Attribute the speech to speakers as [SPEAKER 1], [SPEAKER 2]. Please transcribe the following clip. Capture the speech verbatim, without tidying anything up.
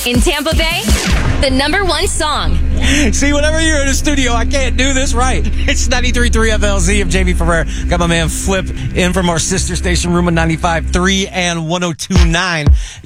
[SPEAKER 1] In Tampa Bay, the number one song.
[SPEAKER 2] See, whenever you're in a studio, I can't do this right. It's ninety-three point three F L Z. I'm Jamie Ferrer. Got my man Flip in from our sister station, Room of ninety-five point three and one oh two point nine.